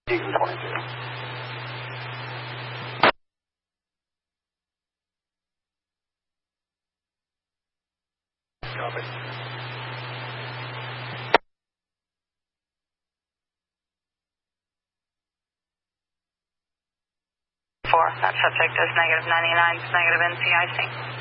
Eagle 22. Copy. 4, that subject is -99, negative NCIC.